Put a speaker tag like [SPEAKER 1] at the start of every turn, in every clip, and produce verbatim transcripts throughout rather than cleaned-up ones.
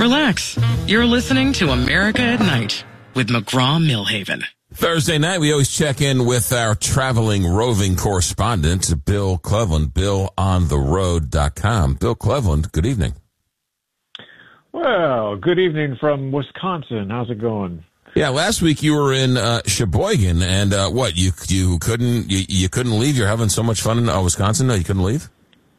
[SPEAKER 1] Relax. You're listening to America at Night with McGraw-Millhaven.
[SPEAKER 2] Thursday night, we always check in with our traveling roving correspondent, Bill Cleveland, bill on the road dot com. Bill Cleveland, good evening.
[SPEAKER 3] Well, good evening from Wisconsin. How's it going?
[SPEAKER 2] Yeah, last week you were in uh, Sheboygan, and uh, what, you you couldn't you, you couldn't leave? You're having so much fun in uh, Wisconsin, no, you couldn't leave?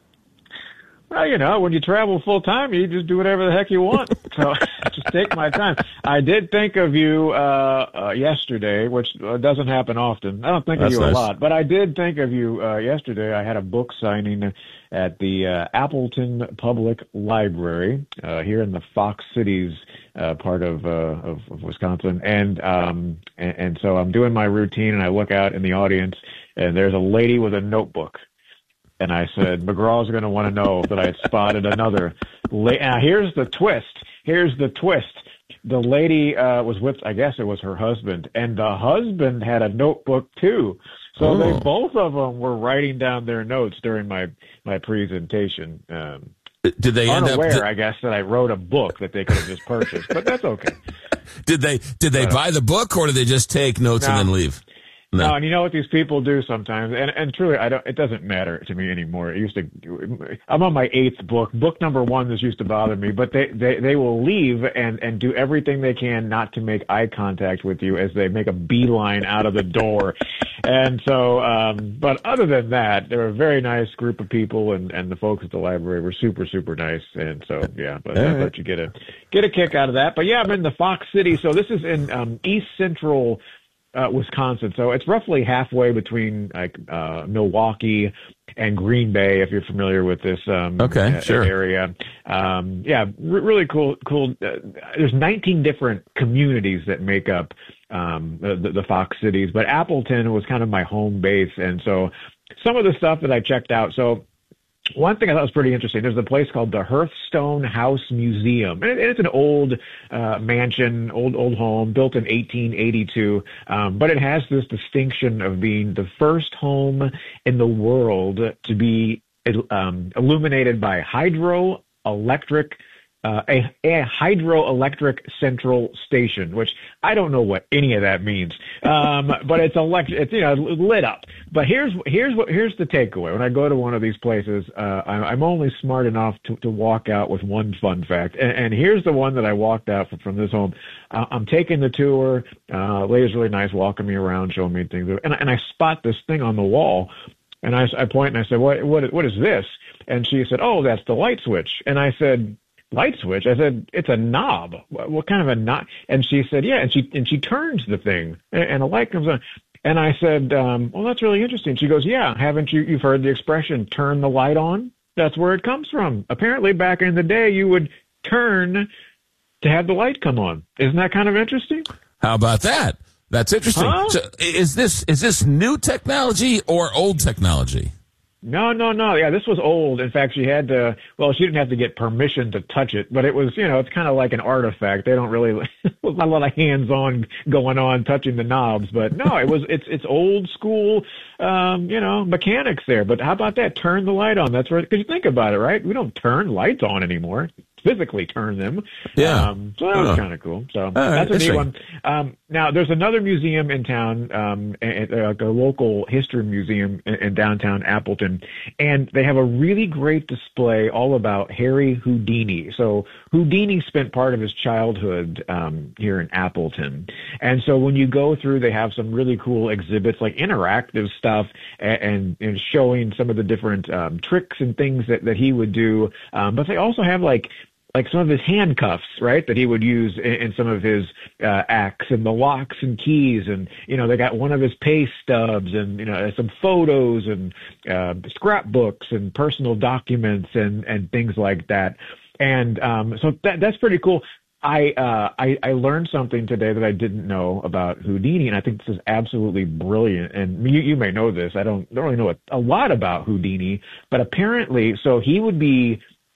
[SPEAKER 3] Well, you know, when you travel full time, you just do whatever the heck you want. So just take my time. I did think of you uh, uh yesterday, which uh, doesn't happen often. I don't think
[SPEAKER 2] That's
[SPEAKER 3] of you
[SPEAKER 2] nice.
[SPEAKER 3] a lot, but I did think of you uh, yesterday. I had a book signing at the uh, Appleton Public Library uh, here in the Fox Cities uh, part of, uh, of of Wisconsin, and um and, and so I'm doing my routine, and I look out in the audience, and there's a lady with a notebook. And I said, McGraw's going to want to know that I had spotted another. La- now, here's the twist. Here's the twist. The lady uh, was with, I guess it was her husband, and the husband had a notebook too. So
[SPEAKER 2] Oh.
[SPEAKER 3] they both of them were writing down their notes during my my presentation. Um,
[SPEAKER 2] Did they end
[SPEAKER 3] unaware,
[SPEAKER 2] up? Did,
[SPEAKER 3] I guess, that I wrote a book that they could have just purchased, but that's okay.
[SPEAKER 2] did they did they
[SPEAKER 3] Uh,
[SPEAKER 2] buy the book, or did they just take notes
[SPEAKER 3] no.
[SPEAKER 2] and then leave?
[SPEAKER 3] No, and you know what these people do sometimes, and and truly, I don't. It doesn't matter to me anymore. It used to. I'm on my eighth book. Book number one, this used to bother me, but they they they will leave and and do everything they can not to make eye contact with you as they make a beeline out of the door. And so, um, but other than that, they're a very nice group of people, and and the folks at the library were super super nice. And so, yeah, but I thought you get a get a kick out of that. But yeah, I'm in the Fox City, so this is in um, East Central. Uh, Wisconsin, so it's roughly halfway between like uh, Milwaukee and Green Bay, if you're familiar with this um,
[SPEAKER 2] Okay,
[SPEAKER 3] uh,
[SPEAKER 2] sure.
[SPEAKER 3] area. Um, yeah, r- really cool. Cool. Uh, there's nineteen different communities that make up um, the, the Fox Cities, but Appleton was kind of my home base, and so some of the stuff that I checked out. So. One thing I thought was pretty interesting, there's a place called the Hearthstone House Museum. And it's an old uh, mansion, old old home, built in eighteen eighty-two. Um, but it has this distinction of being the first home in the world to be um, illuminated by hydroelectric Uh, a, a hydroelectric central station, which I don't know what any of that means. Um, but it's electric, it's, you know, lit up. But here's, here's what, here's the takeaway. When I go to one of these places, uh, I'm, I'm only smart enough to, to walk out with one fun fact. And, and here's the one that I walked out from, from this home. Uh, I'm taking the tour. Uh, lady's really nice, walking me around, showing me things. And, and I spot this thing on the wall. And I, I point and I said, what, what, what is this? And she said, oh, that's the light switch. And I said, light switch? I said, it's a knob. What, what kind of a knob? And she said, yeah. And she, and she turns the thing and, and a light comes on. And I said, um, well, that's really interesting. She goes, yeah. Haven't you, you've heard the expression, turn the light on? That's where it comes from. Apparently back in the day, you would turn to have the light come on. Isn't that kind of interesting?
[SPEAKER 2] How about that? That's interesting.
[SPEAKER 3] Huh?
[SPEAKER 2] So is this is this new technology or old technology?
[SPEAKER 3] No, no, no. Yeah, this was old. In fact, she had to, well, she didn't have to get permission to touch it, but it was, you know, it's kind of like an artifact. They don't really, not a lot of hands-on going on touching the knobs, but no, it was, it's, it's old school, um, you know, mechanics there. But how about that? Turn the light on. That's where, because you think about it, right? We don't turn lights on anymore. Physically turn them.
[SPEAKER 2] Yeah.
[SPEAKER 3] Um, so that was
[SPEAKER 2] Oh.
[SPEAKER 3] kind of cool. So
[SPEAKER 2] right,
[SPEAKER 3] that's a neat
[SPEAKER 2] interesting.
[SPEAKER 3] one. Um, now there's another museum in town, um, a, a, a local history museum in, in downtown Appleton, and they have a really great display all about Harry Houdini. So Houdini spent part of his childhood um, here in Appleton, and so when you go through, they have some really cool exhibits, like interactive stuff, and, and, and showing some of the different um, tricks and things that, that he would do. Um, but they also have like like some of his handcuffs, right, that he would use in, in some of his uh, acts, and the locks and keys, and, you know, they got one of his pay stubs, and, you know, some photos and uh, scrapbooks and personal documents and, and things like that. And um, so that, that's pretty cool. I, uh, I I learned something today that I didn't know about Houdini, and I think this is absolutely brilliant. And you, you may know this. I don't, don't really know a, a lot about Houdini, but apparently, so he would be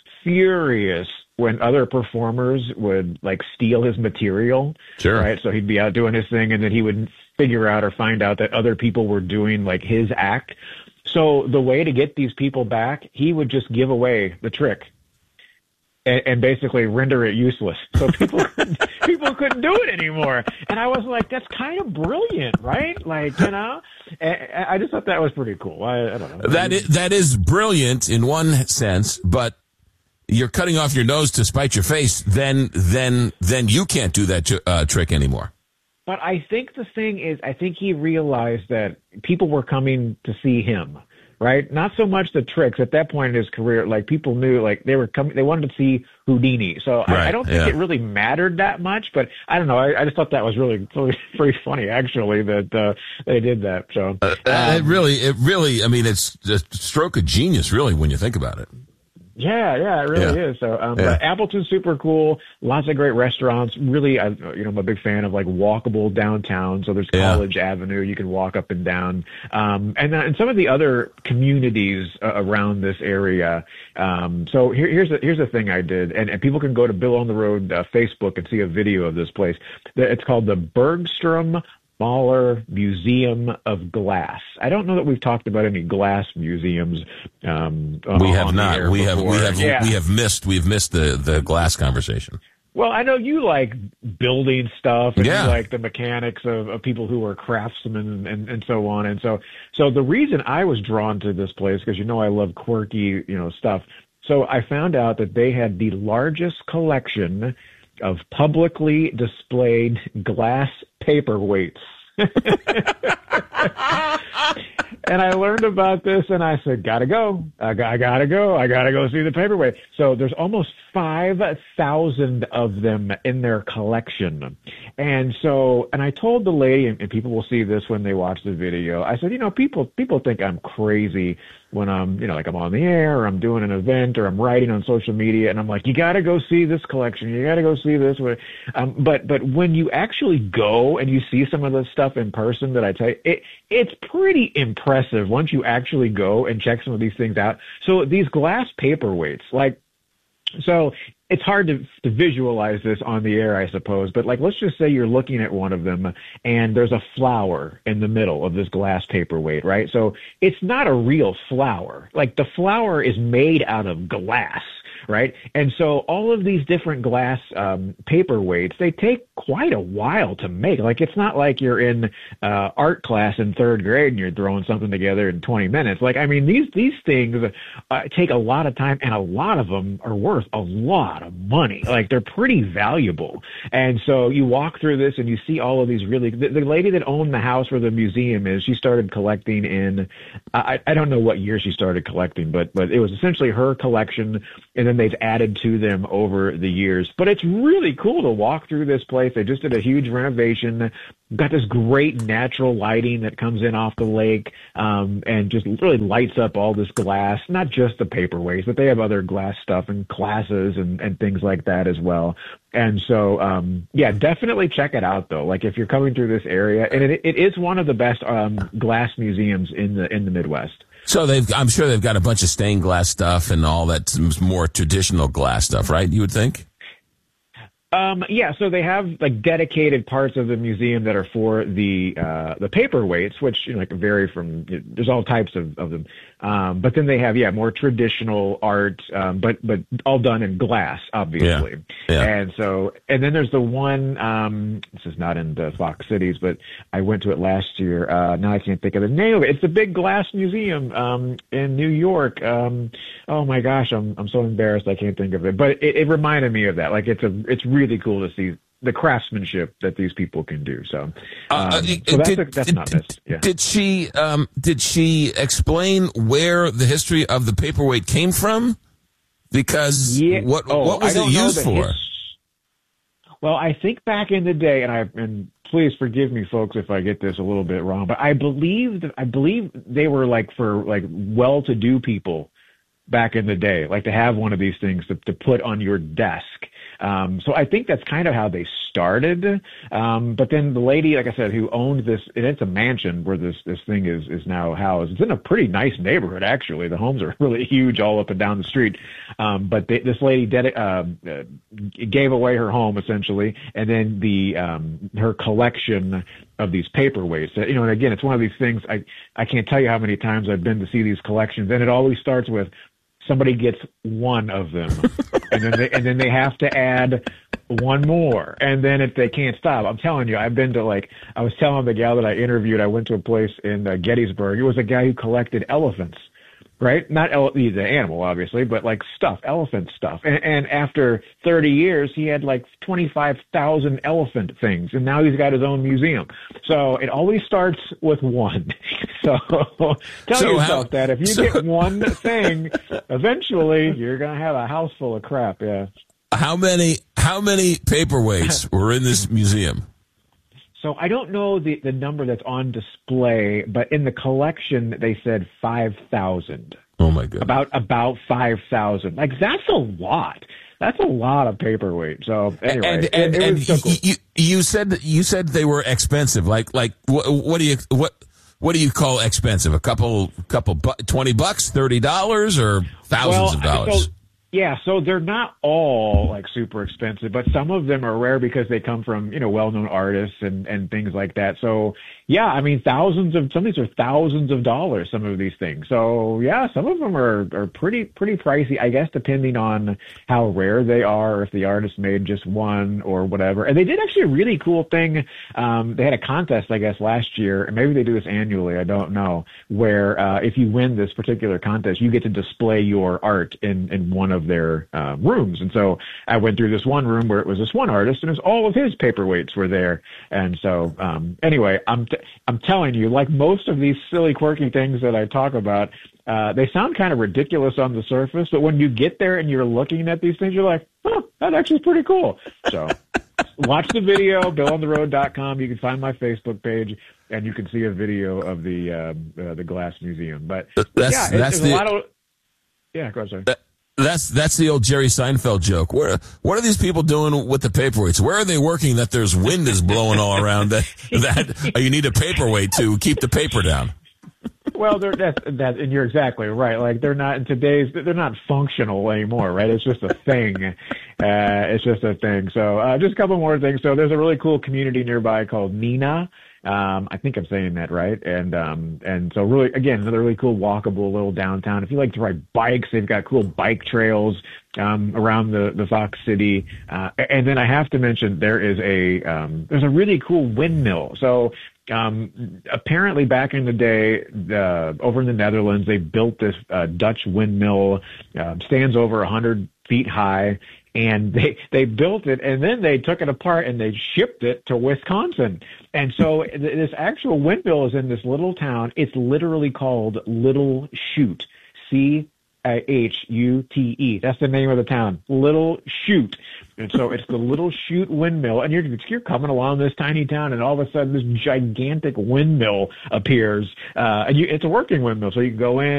[SPEAKER 3] furious when other performers would like steal his material.
[SPEAKER 2] Sure.
[SPEAKER 3] Right. So he'd be out doing his thing, and then he would figure out or find out that other people were doing like his act. So the way to get these people back, he would just give away the trick. and, and basically render it useless. So people couldn't, people couldn't do it anymore. And I was like, that's kind of brilliant, right? Like, you know, I, I just thought that was pretty cool. I, I don't know.
[SPEAKER 2] That is, that is brilliant in one sense, but you're cutting off your nose to spite your face. Then, then, then you can't do that uh, trick anymore.
[SPEAKER 3] But I think the thing is, I think he realized that people were coming to see him. Right? Not so much the tricks. At that point in his career, like people knew, like they were coming, they wanted to see Houdini. So right, I, I don't think yeah. it really mattered that much. But I don't know. I, I just thought that was really, really very funny, actually, that uh, they did that. So
[SPEAKER 2] uh, um, it really, it really. I mean, it's a stroke of genius, really, when you think about it.
[SPEAKER 3] Yeah, yeah, it really yeah. is. So, um, yeah. but Appleton's super cool. Lots of great restaurants. Really, I, you know, I'm a big fan of like walkable downtown. So there's College yeah. Avenue. You can walk up and down. Um, and then and some of the other communities uh, around this area. Um, so here, here's the, here's the thing I did, and, and people can go to Bill on the Road uh, Facebook and see a video of this place. It's called the Bergstrom Mahler Museum of Glass. I don't know that we've talked about any glass museums. Um,
[SPEAKER 2] we have not. We
[SPEAKER 3] before.
[SPEAKER 2] have. We have.
[SPEAKER 3] Yeah.
[SPEAKER 2] We have missed. We've missed the the glass conversation.
[SPEAKER 3] Well, I know you like building stuff and
[SPEAKER 2] yeah.
[SPEAKER 3] you like the mechanics of, of people who are craftsmen and, and so on. And so, so the reason I was drawn to this place, because you know I love quirky, you know, stuff. So I found out that they had the largest collection of publicly displayed glass paperweights. And I learned about this, and I said, gotta go. I, I gotta go. I gotta go see the paperweight. So there's almost five thousand of them in their collection. And so, and I told the lady, and, and people will see this when they watch the video, I said, you know, people, people think I'm crazy when I'm, you know, like I'm on the air or I'm doing an event or I'm writing on social media, and I'm like, you gotta go see this collection. You gotta go see this. Um, but, but when you actually go and you see some of the stuff in person that I tell you, it, it's pretty impressive once you actually go and check some of these things out. So these glass paperweights, like, so it's hard to, to visualize this on the air, I suppose, but like, let's just say you're looking at one of them and there's a flower in the middle of this glass paperweight, right? So it's not a real flower. Like the flower is made out of glass, right? And so all of these different glass um, paperweights, they take quite a while to make. Like it's not like you're in uh, art class in third grade and you're throwing something together in twenty minutes. Like, I mean, these these things uh, take a lot of time, and a lot of them are worth a lot of money. Like they're pretty valuable. And so you walk through this and you see all of these really, the, the lady that owned the house where the museum is, she started collecting in, I, I don't know what year she started collecting, but, but it was essentially her collection, and then they've added to them over the years. But it's really cool to walk through this place. They just did a huge renovation, got this great natural lighting that comes in off the lake, um, and just really lights up all this glass, not just the paperweights, but they have other glass stuff and glasses and, and things like that as well. And so, um, yeah, definitely check it out though. Like if you're coming through this area, and it, it is one of the best um, glass museums in the in the Midwest.
[SPEAKER 2] So they've, I'm sure they've got a bunch of stained glass stuff and all that more traditional glass stuff, right? You would think?
[SPEAKER 3] Um, yeah, so they have like dedicated parts of the museum that are for the uh, the paperweights, which you know, like vary from. You know, there's all types of, of them, um, but then they have yeah more traditional art, um, but but all done in glass, obviously.
[SPEAKER 2] Yeah. Yeah.
[SPEAKER 3] And so and then there's the one. Um, this is not in the Fox Cities, but I went to it last year. Uh, now I can't think of the name of it. It's the big glass museum um, in New York. Um, oh my gosh, I'm I'm so embarrassed I can't think of it, but it, it reminded me of that. Like it's a it's really really cool to see the craftsmanship that these people can do. So, um,
[SPEAKER 2] uh,
[SPEAKER 3] so that's,
[SPEAKER 2] did,
[SPEAKER 3] a, that's
[SPEAKER 2] did,
[SPEAKER 3] not this. Yeah.
[SPEAKER 2] Did she um, did she explain where the history of the paperweight came from? Because
[SPEAKER 3] yeah.
[SPEAKER 2] what
[SPEAKER 3] oh,
[SPEAKER 2] what was it used for?
[SPEAKER 3] His, well, I think back in the day, and I and please forgive me, folks, if I get this a little bit wrong, but I believe that I believe they were like for like well-to-do people back in the day, like to have one of these things to, to put on your desk. Um, so I think that's kind of how they started. Um, but then the lady, like I said, who owned this, and it's a mansion where this, this thing is, is now housed. It's in a pretty nice neighborhood, actually. The homes are really huge all up and down the street. Um, but they, this lady did, uh, uh, gave away her home essentially. And then the, um, her collection of these paperweights, you know, and again, it's one of these things. I, I can't tell you how many times I've been to see these collections, and it always starts with somebody gets one of them, and then they, and then they have to add one more, and then if they can't stop, I'm telling you, I've been to like I was telling the gal that I interviewed, I went to a place in uh, Gettysburg. It was a guy who collected elephants. Right? Not ele- the animal, obviously, but like stuff, elephant stuff. And, and after thirty years, he had like twenty-five thousand elephant things, and now he's got his own museum. So it always starts with one. So tell
[SPEAKER 2] so
[SPEAKER 3] yourself
[SPEAKER 2] how,
[SPEAKER 3] that if you
[SPEAKER 2] so,
[SPEAKER 3] get one thing, eventually you're going to have a house full of crap. Yeah.
[SPEAKER 2] How many, how many paperweights were in this museum?
[SPEAKER 3] So I don't know the, the number that's on display, but in the collection they said five thousand.
[SPEAKER 2] Oh my God!
[SPEAKER 3] About about five thousand. Like that's a lot. That's a lot of paperweight. So anyway,
[SPEAKER 2] and
[SPEAKER 3] it,
[SPEAKER 2] and,
[SPEAKER 3] it
[SPEAKER 2] and
[SPEAKER 3] was so cool.
[SPEAKER 2] you you said that you said they were expensive. Like like what, what do you what what do you call expensive? A couple couple bu- twenty bucks, thirty dollars, or thousands
[SPEAKER 3] well,
[SPEAKER 2] of dollars?
[SPEAKER 3] So, yeah, so they're not all like super expensive, but some of them are rare because they come from, you know, well-known artists and, and things like that. So yeah, I mean, thousands of, some of these are thousands of dollars, some of these things. So yeah, some of them are, are pretty, pretty pricey, I guess, depending on how rare they are, or if the artist made just one or whatever. And they did actually a really cool thing. Um, they had a contest, I guess, last year, and maybe they do this annually, I don't know, where uh, if you win this particular contest, you get to display your art in, in one of their uh, rooms. And so I went through this one room where it was this one artist, and it was all of his paperweights were there. And so um, anyway, I'm t- I'm telling you, like most of these silly, quirky things that I talk about, uh, they sound kind of ridiculous on the surface, but when you get there and you're looking at these things, you're like, oh, that actually is pretty cool. So watch the video, bill on the road dot com. You can find my Facebook page, and you can see a video of the um, uh, the Glass Museum. But
[SPEAKER 2] that's,
[SPEAKER 3] yeah,
[SPEAKER 2] that's
[SPEAKER 3] there's
[SPEAKER 2] the,
[SPEAKER 3] a lot of yeah. Go ahead, sorry.
[SPEAKER 2] That, that's that's the old Jerry Seinfeld joke. Where what are these people doing with the paperweights? Where are they working that there's wind is blowing all around that that you need a paperweight to keep the paper down?
[SPEAKER 3] Well, they're, that's, that, and you're exactly right. Like they're not in today's, they're not functional anymore, right? It's just a thing. Uh, it's just a thing. So, uh, just a couple more things. So there's a really cool community nearby called Neenah. Um, I think I'm saying that right. And, um, and so really, again, another really cool walkable little downtown. If you like to ride bikes, they've got cool bike trails, um, around the, the Fox City. Uh, and then I have to mention there is a, um, there's a really cool windmill. So, Um, apparently back in the day, uh, over in the Netherlands, they built this, uh, Dutch windmill, uh, stands over a hundred feet high, and they, they built it and then they took it apart and they shipped it to Wisconsin. And so th- this actual windmill is in this little town. It's literally called Little Chute. C H U T E. That's the name of the town. Little Chute. And so it's the Little Chute windmill, and you're you're coming along this tiny town, and all of a sudden this gigantic windmill appears, uh, and you, it's a working windmill, so you can go in.